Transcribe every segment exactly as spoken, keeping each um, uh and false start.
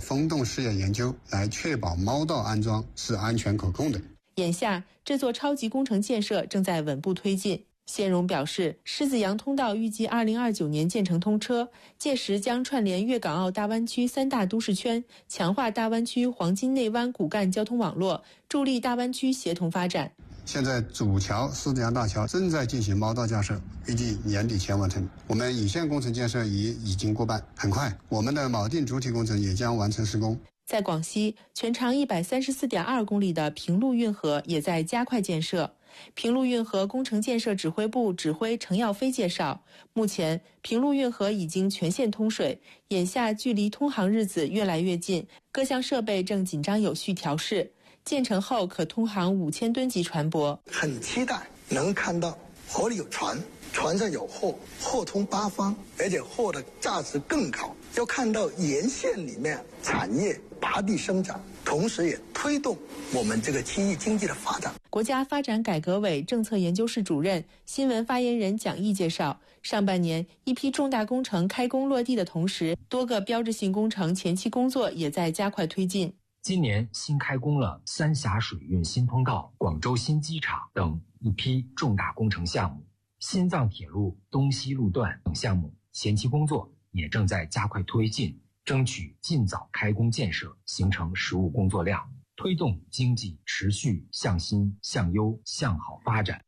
风洞试验研究，来确保猫道安装是安全可控的。 眼下，这座超级工程建设正在稳步推进。谢荣表示，狮子洋通道预计二零二九年建成通车，届时将串联粤港澳大湾区三大都市圈，强化大湾区黄金内湾骨干交通网络，助力大湾区协同发展。 现在主桥狮子洋大桥正在进行猫道架设，预计年底前完成。我们引线工程建设已已经过半，很快我们的锚定主体工程也将完成施工。 在广西，全长一百三十四点二公里的平陆运河也在加快建设。平陆运河工程建设指挥部指挥程耀飞介绍，目前平陆运河已经全线通水，眼下距离通航日子越来越近，各项设备正紧张有序调试，建成后可通航五千吨级船舶。 很期待能看到河里有船，船上有货，货通八方，而且货的价值更高。要看到沿线里面产业拔地生长，同时也推动我们这个区域经济的发展。 国家发展改革委政策研究室主任、新闻发言人蒋毅介绍，上半年一批重大工程开工落地的同时，多个标志性工程前期工作也在加快推进。 今年新开工了三峡水运新通道、广州新机场等一批重大工程项目，新藏铁路东西路段等项目前期工作也正在加快推进，争取尽早开工建设，形成实务工作量，推动经济持续向新、向优、向好发展。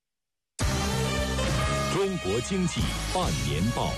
中国经济半年报。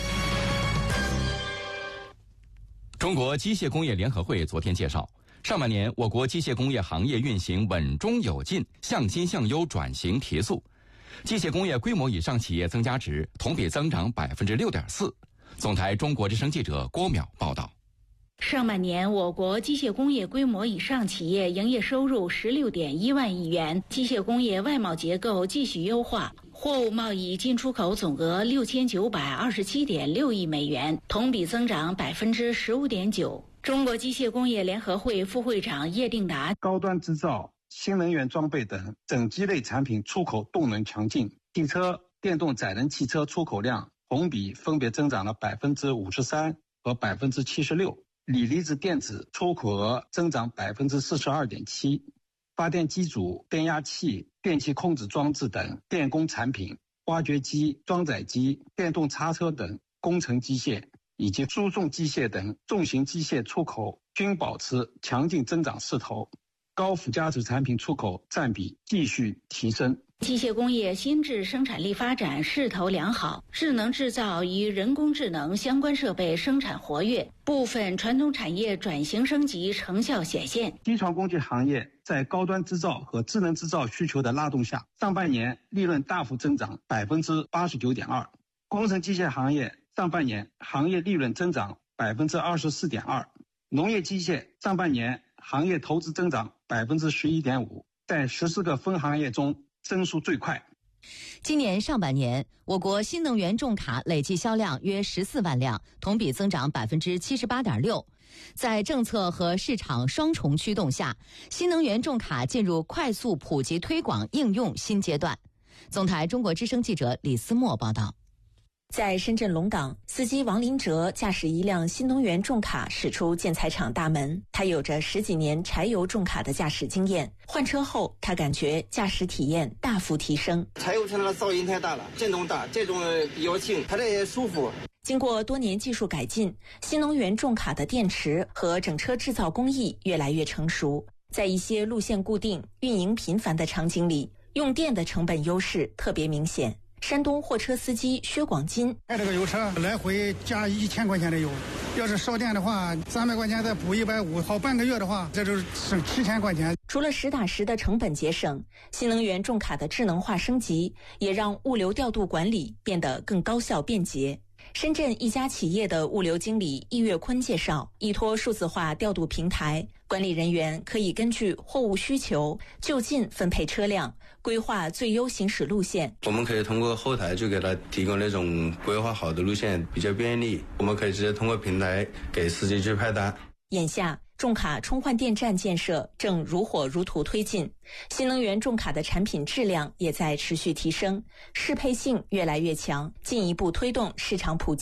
中国机械工业联合会昨天介绍，上半年我国机械工业行业运行稳中有进，向新向优转型提速，机械工业规模以上企业增加值同比增长百分之六点四。总台中国之声记者郭淼报道。 上半年，我国机械工业规模以上企业营业收入十六点一万亿元，机械工业外贸结构继续优化，货物贸易进出口总额六千九百二十七点六亿美元，同比增长百分之十五点九。中国机械工业联合会副会长叶定达： 高端制造、新能源装备等整机类产品出口动能强劲，汽车、电动载人汽车出口量同比分别增长了百分之五十三和百分之七十六。锂离子电子出口额增长百分之四十二点七，发电机组、变压器、电气控制装置等电工产品、挖掘机、装载机、电动叉车等工程机械以及输送机械等重型机械出口均保持强劲增长势头，高附加值产品出口占比继续提升。 机械工业新质生产力发展势头良好，智能制造与人工智能相关设备生产活跃，部分传统产业转型升级成效显现。 机床工具行业在高端制造和智能制造需求的拉动下，上半年利润大幅增长百分之八十九点二。工程机械行业上半年行业利润增长百分之二十四点二。农业机械上半年行业投资增长百分之十一点五，在十四个分行业中增速最快。 今年上半年，我国新能源重卡累计销量约十四万辆，同比增长百分之七十八点六。在政策和市场双重驱动下，新能源重卡进入快速普及推广应用新阶段。总台中国之声记者李思墨报道。 在深圳龙岗，司机王林哲驾驶一辆新能源重卡驶出建材厂大门。他有着十几年柴油重卡的驾驶经验，换车后他感觉驾驶体验大幅提升。 柴油车的噪音太大了，震动大，这种比较轻，它这也舒服。 经过多年技术改进，新能源重卡的电池和整车制造工艺越来越成熟，在一些路线固定、运营频繁的场景里，用电的成本优势特别明显。山东货车司机薛广金： 开这个油车来回加一千块钱的油，要是烧电的话，三百块钱再补一百五，好半个月的话，这就是省七千块钱。 除了实打实的成本节省，新能源重卡的智能化升级也让物流调度管理变得更高效便捷。深圳一家企业的物流经理易月坤介绍，依托数字化调度平台，管理人员可以根据货物需求就近分配车辆，规划最优行驶路线。 我们可以通过后台就给他提供那种规划好的路线，比较便利。我们可以直接通过平台给司机去派单。 眼下，重卡充换电站建设正如火如荼推进，新能源重卡的产品质量也在持续提升，适配性越来越强，进一步推动市场普及。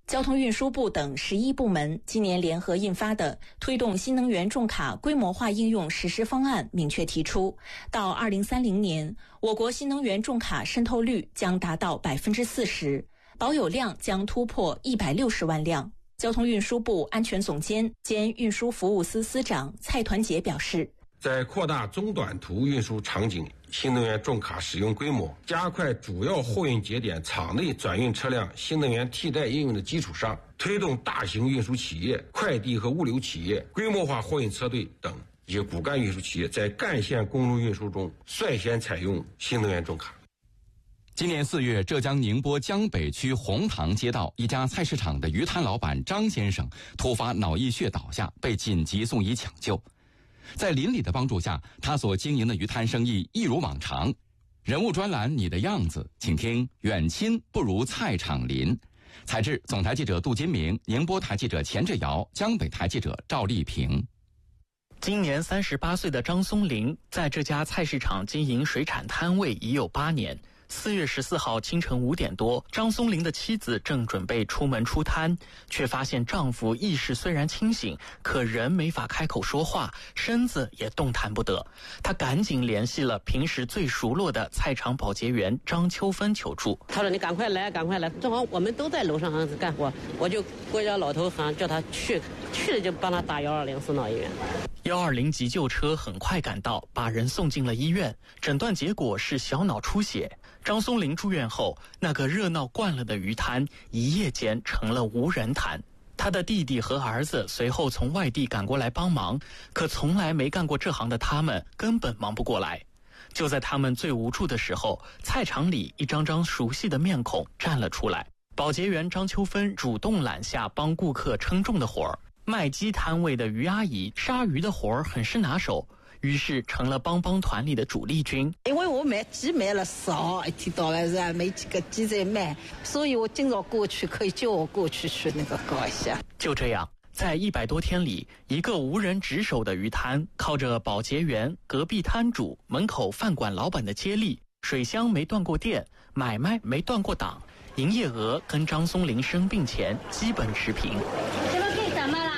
交通运输部等十一部门今年联合印发的推动新能源重卡规模化应用实施方案明确提出，到二零三零年，我国新能源重卡渗透率将达到百分之四十，保有量将突破一百六十万辆。交通运输部安全总监兼运输服务司司长蔡团结表示， 在扩大中短途运输场景新能源重卡使用规模，加快主要货运节点场内转运车辆新能源替代应用的基础上，推动大型运输企业、快递和物流企业、规模化货运车队等一些骨干运输企业在干线公路运输中率先采用新能源重卡。 今年四月，浙江宁波江北区红塘街道一家菜市场的鱼摊老板张先生突发脑溢血倒下，被紧急送医抢救。在邻里的帮助下，他所经营的鱼摊生意一如往常。人物专栏你的样子，请听远亲不如菜场邻。采制总台记者杜金明，宁波台记者钱志尧，江北台记者赵丽萍。 今年三十八岁的张松林在这家菜市场经营水产摊位已有八年。四月十四号清晨五点多，张松林的妻子正准备出门出摊，却发现丈夫意识虽然清醒，可人没法开口说话，身子也动弹不得。她赶紧联系了平时最熟络的菜场保洁员张秋芬求助。 他说：“你赶快来，赶快来！”正好我们都在楼上干活，我就过叫老头喊叫他去，去了就帮他打幺二零送到医院。 幺二零急救车很快赶到，把人送进了医院，诊断结果是小脑出血。张松林住院后，那个热闹惯了的鱼摊一夜间成了无人摊。他的弟弟和儿子随后从外地赶过来帮忙，可从来没干过这行的他们根本忙不过来。就在他们最无助的时候，菜场里一张张熟悉的面孔站了出来。保洁员张秋芬主动揽下帮顾客称重的活儿，卖鸡摊位的于阿姨杀鱼的活儿很是拿手，于是成了帮帮团里的主力军。 因为我卖鸡卖了少，一天到晚是没几个鸡在卖，所以我经常过去，可以叫我过去去那个搞一下。 就这样，在一百多天里，一个无人值守的鱼摊，靠着保洁员、隔壁摊主、门口饭馆老板的接力，水箱没断过电，买卖没断过档，营业额跟张松林生病前基本持平。 这个可以怎么了？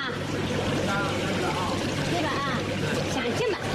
对吧？啊，想进吧。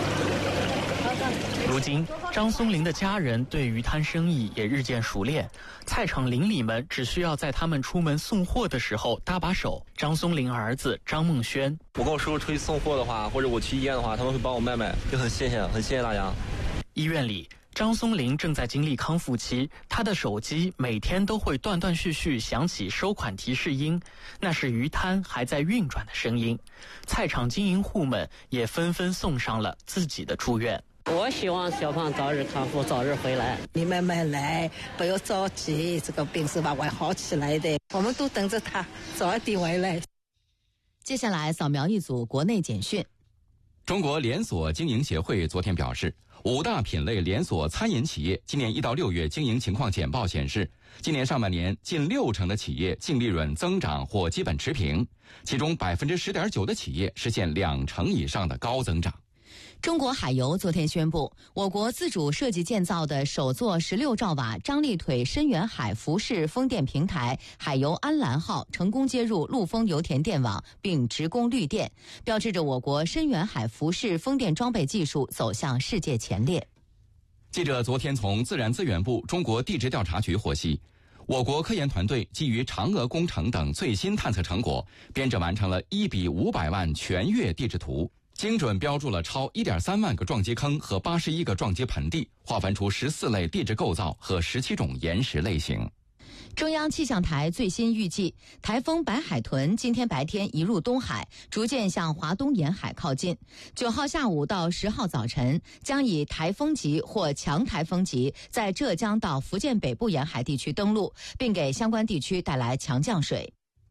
如今，张松林的家人对鱼摊生意也日渐熟练，菜场邻里们只需要在他们出门送货的时候搭把手。张松林儿子张梦轩， 我跟我叔叔出去送货的话，或者我去医院的话，他们会帮我卖卖，就很谢谢，很谢谢大家。 医院里，张松林正在经历康复期，他的手机每天都会断断续续响起收款提示音，那是鱼摊还在运转的声音。菜场经营户们也纷纷送上了自己的祝愿。 我希望小胖早日康复，早日回来。 你慢慢来，不要着急，这个病是吧会好起来的。我们都等着他早一点回来。 接下来扫描一组国内简讯。 中国连锁经营协会昨天表示，五大品类连锁餐饮企业今年一到六月经营情况简报显示，今年上半年近六成的企业净利润增长或基本持平，其中百分之十点九的企业实现两成以上的高增长。 中国海油昨天宣布，我国自主设计建造的首座十六兆瓦张力腿深远海浮式风电平台海油安澜号成功接入陆丰油田电网并直供绿电，标志着我国深远海浮式风电装备技术走向世界前列。 记者昨天从自然资源部中国地质调查局获悉，我国科研团队基于嫦娥工程等最新探测成果，编制完成了一比五百万全月地质图，精准标注了超 一点三万个撞击坑和八十一个撞击盆地，划分出十四类地质构造和十七种岩石类型。 中央气象台最新预计，台风白海豚今天白天移入东海，逐渐向华东沿海靠近。九号下午到十号早晨，将以台风级或强台风级在浙江到福建北部沿海地区登陆，并给相关地区带来强降水。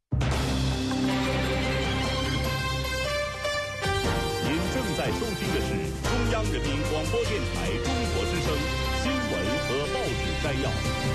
您正在收听的是中央人民广播电台中国之声新闻和报纸摘要。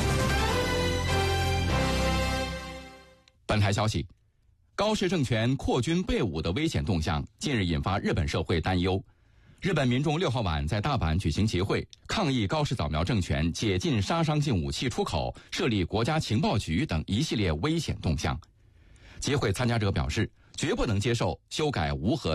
本台消息，高市政权扩军备武的危险动向近日引发日本社会担忧。 日本民众六号晚在大阪举行集会，抗议高市早苗政权解禁杀伤性武器出口、设立国家情报局等一系列危险动向。集会参加者表示，绝不能接受修改无核